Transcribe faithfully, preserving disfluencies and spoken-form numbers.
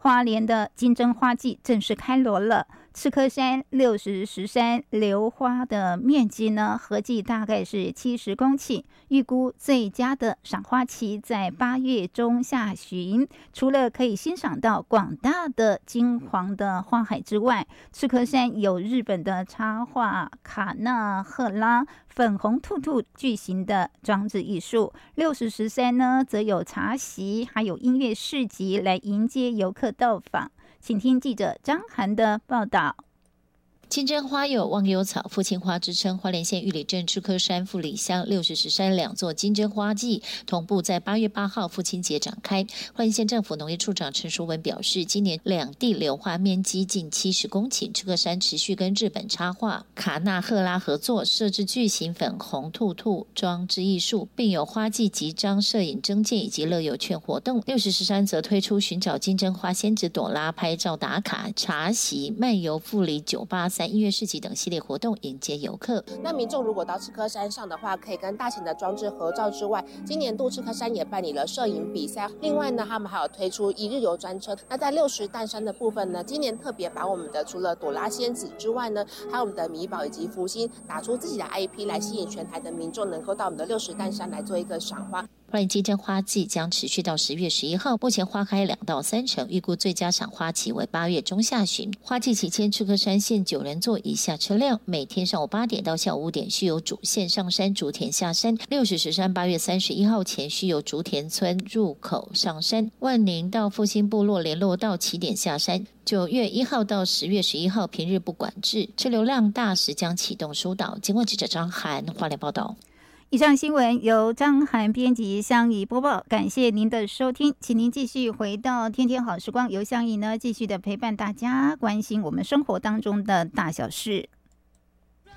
花莲的金针花季正式开锣了。赤科山六十石山流花的面积呢，合计大概是七十公顷，预估最佳的赏花期在八月中下旬。除了可以欣赏到广大的金黄的花海之外，赤科山有日本的插画卡纳赫拉粉红兔兔巨型的装置艺术，六十石山呢则有茶席还有音乐市集来迎接游客到访。请听记者张涵的报道。 金针花有忘忧草、父亲花之称，花莲县玉里镇赤科山、富里乡六十石山两座金针花季同步在八月八号父亲节展开。花莲县政府农业处长陈淑文表示，今年两地流花面积近七十公顷，赤科山持续跟日本插画卡纳赫拉合作，设置巨型粉红兔兔装置艺术，并有花季集章、摄影征件以及乐游券活动。六十石山则推出寻找金针花仙子朵拉拍照打卡、茶席、漫游富里九八三音乐市集等系列活动迎接游客。 那民众如果到赤科山上的话，可以跟大型的装置合照之外，今年度赤科山也办理了摄影比赛。另外呢，他们还有推出一日游专车。那在六十担山的部分呢，今年特别把我们的除了朵拉仙子之外呢，还有我们的米宝以及福星打出自己的 I P 来吸引全台的民众能够到我们的六十担山来做一个赏花。 花莲金针花季将持续到十月十一号，目前花开两到三成，预估最佳赏花期为八月中下旬。花季期间，赤科山限九人座以下车辆，每天上午八点到下午五点需由主线上山竹田下山。六十石山八月三十一号前需由竹田村入口上山，万宁到复兴部落联络道起点下山。九月一号到十月十一号平日不管制，车流量大时将启动疏导。经过记者张涵花莲报道。 以上新闻由张涵编辑，相宜播报，感谢您的收听，请您继续回到天天好时光，由相宜呢继续的陪伴大家，关心我们生活当中的大小事。